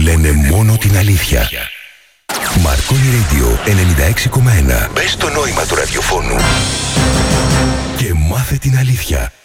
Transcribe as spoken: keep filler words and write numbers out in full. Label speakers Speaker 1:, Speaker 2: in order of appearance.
Speaker 1: λένε μόνο την αλήθεια. Marconi Radio ενενήντα έξι κόμμα ένα. Μπες στο νόημα του ραδιοφώνου και μάθε την αλήθεια.